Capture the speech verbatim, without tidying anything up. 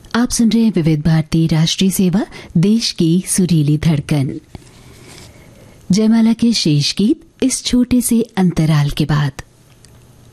आप सुन रहे हैं विविध भारती राष्ट्रीय सेवा, देश की सुरीली धड़कन। जयमाला के शेष गीत इस छोटे से अंतराल के बाद।